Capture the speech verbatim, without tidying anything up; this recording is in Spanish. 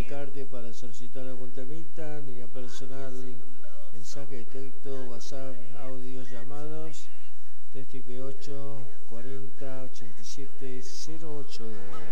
comunicarte para solicitar algún temita, línea personal, mensaje de texto, WhatsApp, audios, llamados, tres ocho ocho, cuarenta, ochenta y siete, cero ocho.